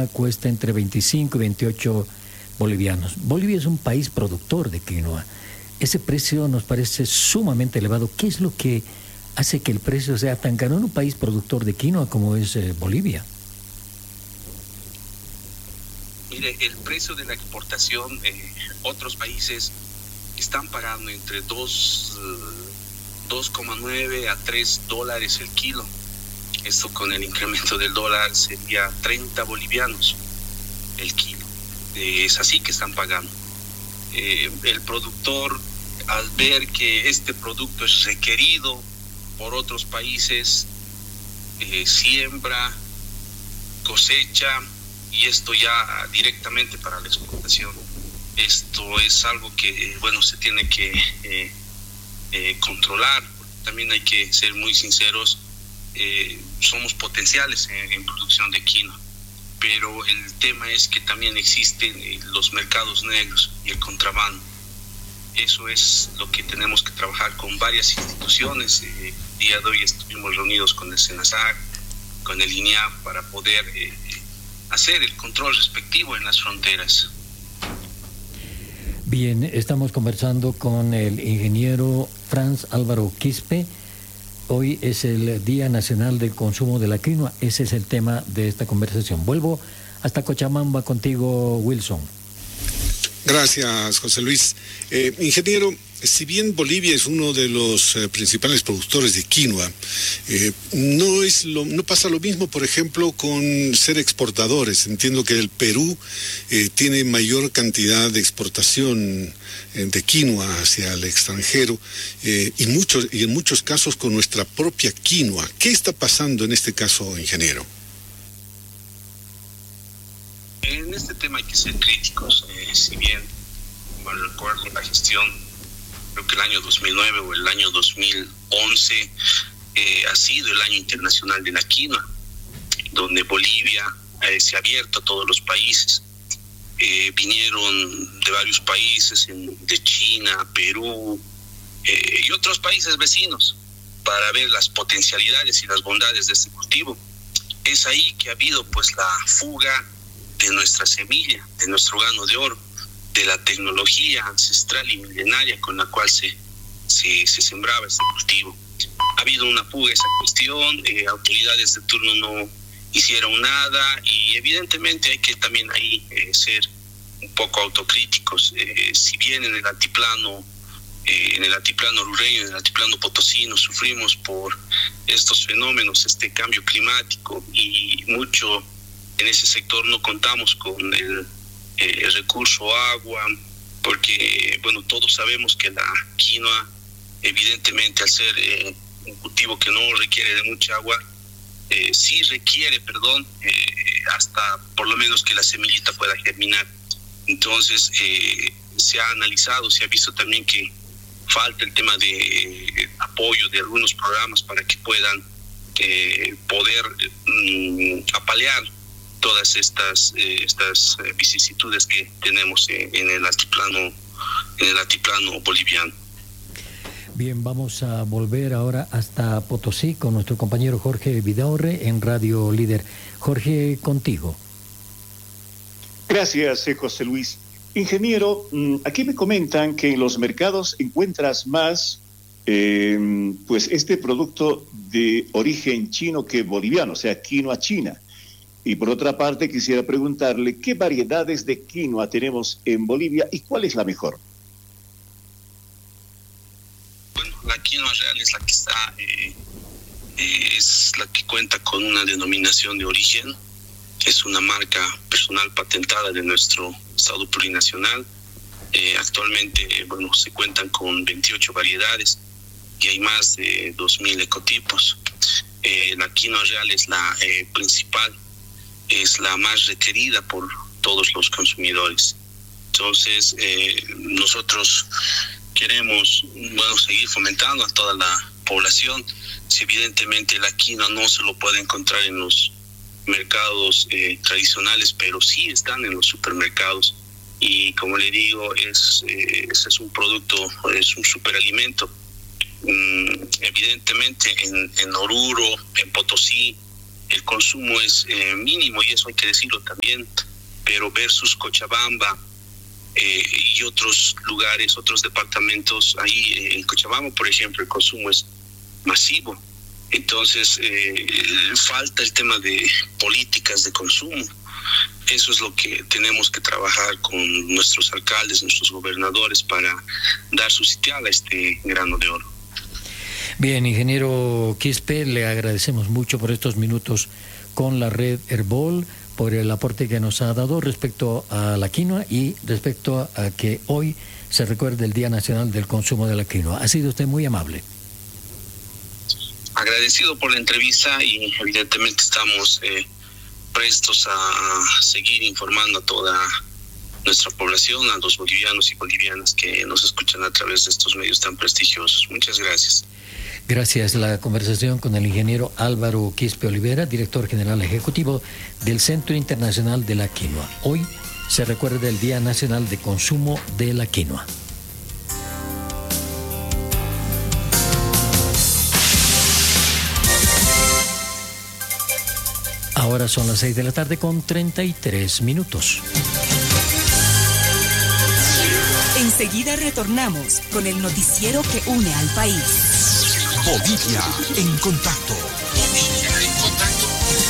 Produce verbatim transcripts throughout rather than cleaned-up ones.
quinoa cuesta entre veinticinco y veintiocho bolivianos. Bolivia es un país productor de quinoa. Ese precio nos parece sumamente elevado. ¿Qué es lo que hace que el precio sea tan caro en un país productor de quinoa como es eh, Bolivia? Mire, el precio de la exportación, eh, otros países están pagando entre dos coma nueve a tres dólares el kilo. Esto con el incremento del dólar sería treinta bolivianos el kilo. Eh, es así que están pagando. Eh, el productor, al ver que este producto es requerido por otros países, eh, siembra, cosecha, y esto ya directamente para la exportación. Esto es algo que, bueno, se tiene que eh, eh, controlar. También hay que ser muy sinceros, eh, somos potenciales en, en producción de quinoa, pero el tema es que también existen eh, los mercados negros y el contrabando. Eso es lo que tenemos que trabajar con varias instituciones. Eh, el día de hoy estuvimos reunidos con el SENASAC, con el INEAF, para poder eh, hacer el control respectivo en las fronteras. Bien, estamos conversando con el ingeniero Franz Álvaro Quispe. Hoy es el Día Nacional del Consumo de la Quinoa. Ese es el tema de esta conversación. Vuelvo hasta Cochabamba contigo, Wilson. Gracias, José Luis. Eh, ingeniero, si bien Bolivia es uno de los eh, principales productores de quinoa, eh, no es lo, no pasa lo mismo, por ejemplo, con ser exportadores. Entiendo que el Perú eh, tiene mayor cantidad de exportación eh, de quinoa hacia el extranjero eh, y, muchos, y en muchos casos con nuestra propia quinoa. ¿Qué está pasando en este caso, ingeniero? En este tema hay que ser críticos. Eh, si bien, bueno, recuerdo la gestión, creo que el año dos mil nueve o el año dos mil once eh, ha sido el año internacional de la quinoa, donde Bolivia eh, se ha abierto a todos los países. Eh, vinieron de varios países, en, de China, Perú eh, y otros países vecinos, para ver las potencialidades y las bondades de este cultivo. Es ahí que ha habido pues la fuga de nuestra semilla, de nuestro grano de oro, de la tecnología ancestral y milenaria con la cual se, se, se sembraba este cultivo. Ha habido una fuga de esa cuestión, eh, autoridades de turno no hicieron nada, y evidentemente hay que también ahí eh, ser un poco autocríticos. Eh, si bien en el altiplano, eh, en el altiplano rureño, en el altiplano potosino, sufrimos por estos fenómenos, este cambio climático, y mucho en ese sector no contamos con el, eh, el recurso agua, porque bueno, todos sabemos que la quinoa, evidentemente al ser eh, un cultivo que no requiere de mucha agua, eh, sí requiere, perdón, eh, hasta por lo menos que la semillita pueda germinar. Entonces eh, se ha analizado, se ha visto también que falta el tema de eh, apoyo de algunos programas para que puedan eh, poder eh, apalear todas estas eh, estas vicisitudes que tenemos en, en el altiplano en el altiplano boliviano. Bien, vamos a volver ahora hasta Potosí con nuestro compañero Jorge Vidaurre en Radio Líder. Jorge, contigo. Gracias, José Luis. Ingeniero, aquí me comentan que en los mercados encuentras más eh, pues este producto de origen chino que boliviano, o sea, quinoa china. Y por otra parte, quisiera preguntarle qué variedades de quinoa tenemos en Bolivia y cuál es la mejor. Bueno, la quinoa real es la que está, eh, eh, es la que cuenta con una denominación de origen. Es una marca personal patentada de nuestro Estado plurinacional. Eh, actualmente, bueno, se cuentan con veintiocho variedades y hay más de dos mil ecotipos. Eh, la quinoa real es la eh, principal, es la más requerida por todos los consumidores. Entonces, eh, nosotros queremos, bueno, seguir fomentando a toda la población. Si evidentemente la quinoa no se lo puede encontrar en los mercados eh, tradicionales, pero sí están en los supermercados. Y como le digo, es, eh, ese es un producto, es un superalimento. Mm, evidentemente en, en Oruro, en Potosí, el consumo es eh, mínimo, y eso hay que decirlo también, pero versus Cochabamba eh, y otros lugares, otros departamentos, ahí eh, en Cochabamba, por ejemplo, el consumo es masivo. Entonces, eh, falta el tema de políticas de consumo. Eso es lo que tenemos que trabajar con nuestros alcaldes, nuestros gobernadores, para dar su sitial a este grano de oro. Bien, ingeniero Quispe, le agradecemos mucho por estos minutos con la red Herbol, por el aporte que nos ha dado respecto a la quinoa y respecto a que hoy se recuerde el Día Nacional del Consumo de la Quinoa. Ha sido usted muy amable. Agradecido por la entrevista, y evidentemente estamos eh, prestos a seguir informando a toda nuestra población, a los bolivianos y bolivianas que nos escuchan a través de estos medios tan prestigiosos. Muchas gracias. Gracias. La conversación con el ingeniero Álvaro Quispe Olivera, director general ejecutivo del Centro Internacional de la Quinoa. Hoy se recuerda el Día Nacional de Consumo de la Quinoa. Ahora son las seis de la tarde con treinta y tres minutos. Enseguida retornamos con el noticiero que une al país. Bolivia en contacto. Bolivia en contacto.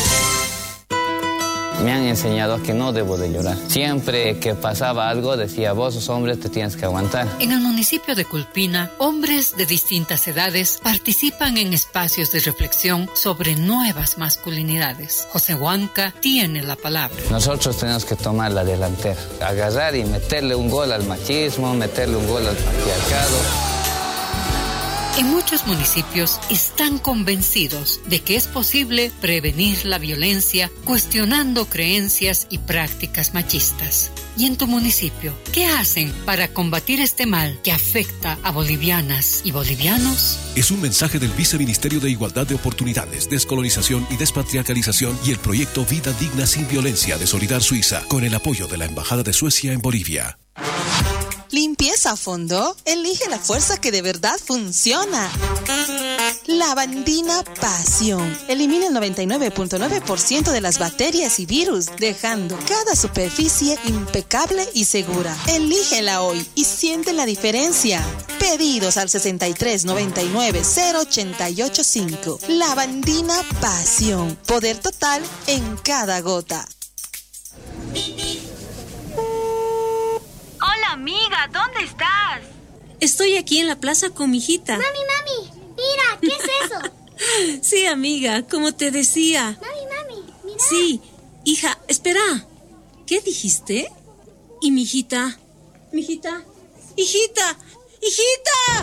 Me han enseñado que no debo de llorar. Siempre que pasaba algo decía, vos sos hombre, te tienes que aguantar. En el municipio de Culpina, hombres de distintas edades participan en espacios de reflexión sobre nuevas masculinidades. José Huanca tiene la palabra. Nosotros tenemos que tomar la delantera, agarrar y meterle un gol al machismo, meterle un gol al patriarcado. En muchos municipios están convencidos de que es posible prevenir la violencia cuestionando creencias y prácticas machistas. ¿Y en tu municipio, qué hacen para combatir este mal que afecta a bolivianas y bolivianos? Es un mensaje del Viceministerio de Igualdad de Oportunidades, Descolonización y Despatriarcalización y el proyecto Vida Digna Sin Violencia de Solidar Suiza, con el apoyo de la Embajada de Suecia en Bolivia. ¿Limpieza a fondo? Elige la fuerza que de verdad funciona. Lavandina Pasión. Elimina el noventa y nueve punto nueve por ciento de las bacterias y virus, dejando cada superficie impecable y segura. Elígela hoy y siente la diferencia. Pedidos al sesenta y tres noventa y nueve cero ochenta y ocho cinco. Lavandina Pasión. Poder total en cada gota. Hola, amiga, ¿dónde estás? Estoy aquí en la plaza con mi hijita. Mami, mami, mira, ¿qué es eso? Sí, amiga, como te decía. Mami, mami, mira. Sí, hija, espera. ¿Qué dijiste? ¿Y mi hijita? ¿Mi hijita? ¡Hijita! ¡Hijita!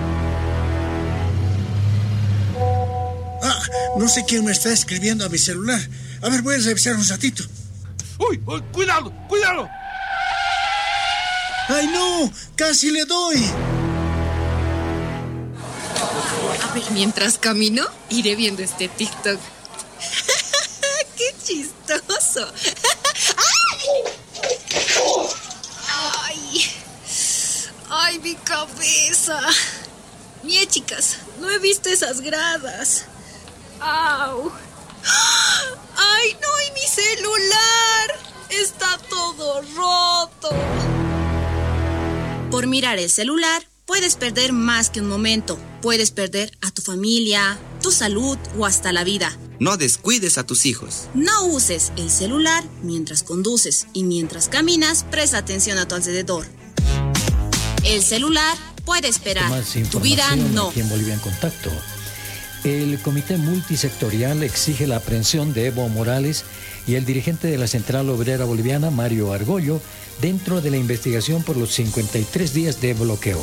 Ah, no sé quién me está escribiendo a mi celular. A ver, voy a revisar un ratito. ¡Uy! uy ¡Cuidado! ¡Cuidado! ¡Ay, no! ¡Casi le doy! A ver, mientras camino, iré viendo este TikTok. ¡Qué chistoso! ¡Ay! ¡Ay, mi cabeza! Mie, chicas, no he visto esas gradas. ¡Au! ¡Ay, no! ¡Y mi celular! ¡Está todo roto! Por mirar el celular, puedes perder más que un momento. Puedes perder a tu familia, tu salud o hasta la vida. No descuides a tus hijos. No uses el celular mientras conduces y mientras caminas, presta atención a tu alrededor. El celular puede esperar, tu vida no. Aquí en Bolivia en Contacto. El Comité Multisectorial exige la aprehensión de Evo Morales y el dirigente de la Central Obrera Boliviana, Mario Argollo, dentro de la investigación por los cincuenta y tres días de bloqueo.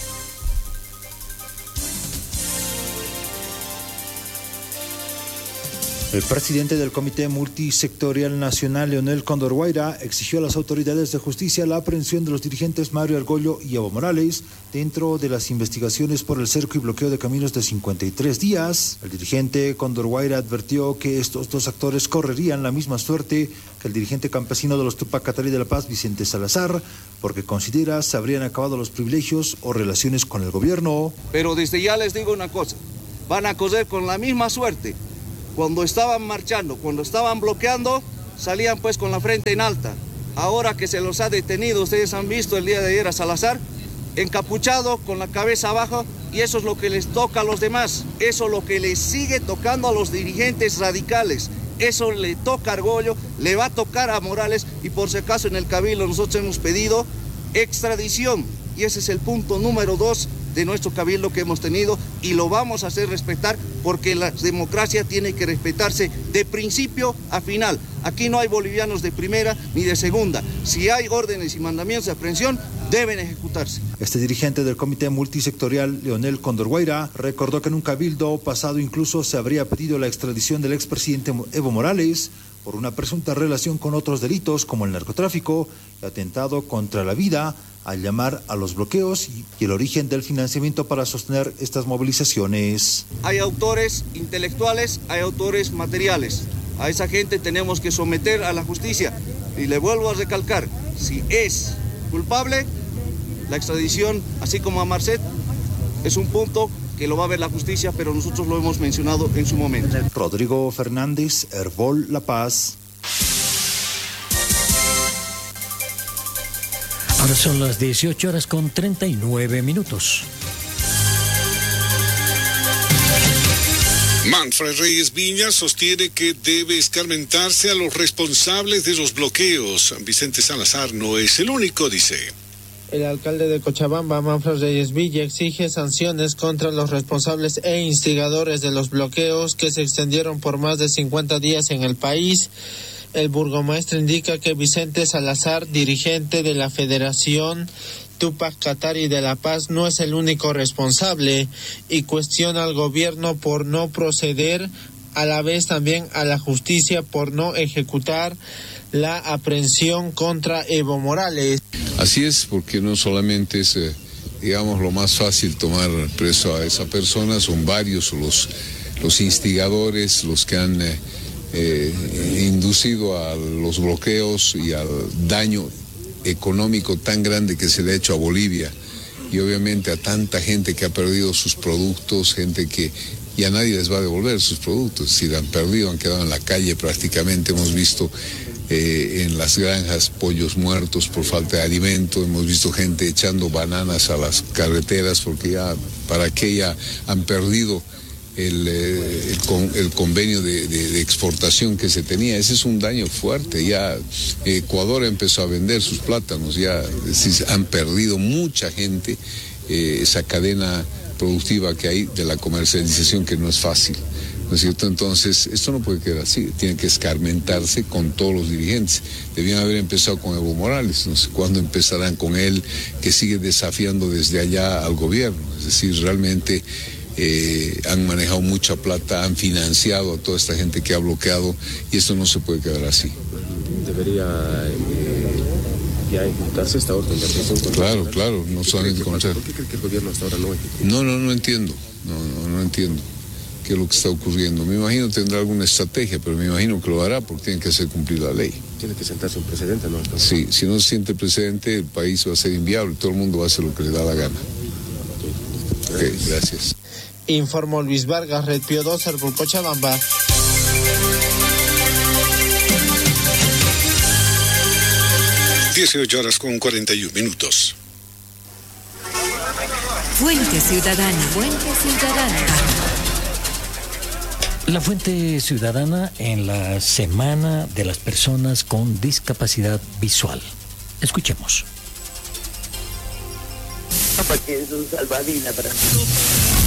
El presidente del Comité Multisectorial Nacional, Leonel Cóndor Guaira, exigió a las autoridades de justicia la aprehensión de los dirigentes Mario Argollo y Evo Morales dentro de las investigaciones por el cerco y bloqueo de caminos de cincuenta y tres días. El dirigente Cóndor Guaira advirtió que estos dos actores correrían la misma suerte que el dirigente campesino de los Tupac Katari de La Paz, Vicente Salazar, porque considera se habrían acabado los privilegios o relaciones con el gobierno. Pero desde ya les digo una cosa, van a correr con la misma suerte Cuando estaban marchando, cuando estaban bloqueando, salían pues con la frente en alta. Ahora que se los ha detenido, ustedes han visto el día de ayer a Salazar, encapuchado, con la cabeza abajo, y eso es lo que les toca a los demás. Eso es lo que les sigue tocando a los dirigentes radicales. Eso le toca a Argollo, le va a tocar a Morales, y por si acaso en el Cabildo nosotros hemos pedido extradición, y ese es el punto número dos de nuestro Cabildo que hemos tenido, y lo vamos a hacer respetar, porque la democracia tiene que respetarse de principio a final. Aquí no hay bolivianos de primera ni de segunda. Si hay órdenes y mandamientos de aprehensión, deben ejecutarse. Este dirigente del Comité Multisectorial, Leonel Cóndor Guaira, recordó que en un cabildo pasado incluso se habría pedido la extradición del expresidente Evo Morales por una presunta relación con otros delitos como el narcotráfico y atentado contra la vida, al llamar a los bloqueos y el origen del financiamiento para sostener estas movilizaciones. Hay autores intelectuales, hay autores materiales. A esa gente tenemos que someter a la justicia. Y le vuelvo a recalcar, si es culpable, la extradición, así como a Marcet, es un punto que lo va a ver la justicia, pero nosotros lo hemos mencionado en su momento. Rodrigo Fernández, Herbol La Paz. Ahora son las dieciocho horas con treinta y nueve minutos. Manfred Reyes Viña sostiene que debe escarmentarse a los responsables de los bloqueos. Vicente Salazar no es el único, dice. El alcalde de Cochabamba, Manfred Reyes Villa, exige sanciones contra los responsables e instigadores de los bloqueos que se extendieron por más de cincuenta días en el país. El burgomaestre indica que Vicente Salazar, dirigente de la Federación Tupac Katari de La Paz, no es el único responsable y cuestiona al gobierno por no proceder, a la vez también a la justicia por no ejecutar la aprehensión contra Evo Morales. Así es, porque no solamente es, eh, digamos, lo más fácil tomar preso a esa persona, son varios los, los instigadores, los que han eh, eh, inducido a los bloqueos y al daño económico tan grande que se le ha hecho a Bolivia, y obviamente a tanta gente que ha perdido sus productos, gente que ya nadie les va a devolver sus productos, si la han perdido, han quedado en la calle prácticamente. Hemos visto eh, en las granjas pollos muertos por falta de alimento, hemos visto gente echando bananas a las carreteras porque ya, ¿para qué? Ya han perdido el, eh, el, con, el convenio de, de, de exportación que se tenía. Ese es un daño fuerte. Ya Ecuador empezó a vender sus plátanos, ya es, han perdido mucha gente eh, esa cadena productiva que hay de la comercialización, que no es fácil, ¿no es cierto? Entonces, esto no puede quedar así, tiene que escarmentarse con todos los dirigentes. Debían haber empezado con Evo Morales, no sé cuándo empezarán con él, que sigue desafiando desde allá al gobierno. Es decir, realmente eh, han manejado mucha plata, han financiado a toda esta gente que ha bloqueado, y esto no se puede quedar así. Debería eh, ya ejecutarse esta orden de aprehensión. Claro, claro, no saben encontrar. ¿Por qué cree que el gobierno hasta ahora no ejecuta? No, no, no entiendo, no, no, no entiendo qué es lo que está ocurriendo. Me imagino tendrá alguna estrategia, pero me imagino que lo hará porque tiene que hacer cumplir la ley. Tiene que sentarse un precedente, ¿no? Sí, si no se siente el precedente, el país va a ser inviable, todo el mundo va a hacer lo que le da la gana. Ok, gracias. gracias. Informó Luis Vargas, Red Pío dos, Herbol Cochabamba. dieciocho horas con cuarenta y uno minutos. Fuente Ciudadana. Fuente Ciudadana. La Fuente Ciudadana en la Semana de las Personas con Discapacidad Visual. Escuchemos. Papá, que es un salvavidas para mí.